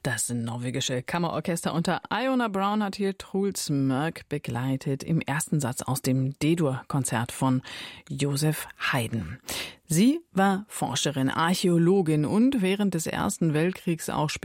Das norwegische Kammerorchester unter Iona Brown hat hier Truls Mørk begleitet im ersten Satz aus dem D-Dur-Konzert von Joseph Haydn. Sie war Forscherin, Archäologin und während des Ersten Weltkriegs auch